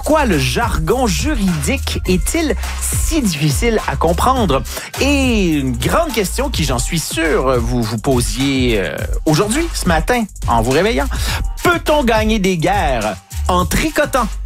Pourquoi le jargon juridique est-il si difficile à comprendre? Et une grande question qui, j'en suis sûr, vous vous posiez aujourd'hui, ce matin, en vous réveillant. Peut-on gagner des guerres en tricotant?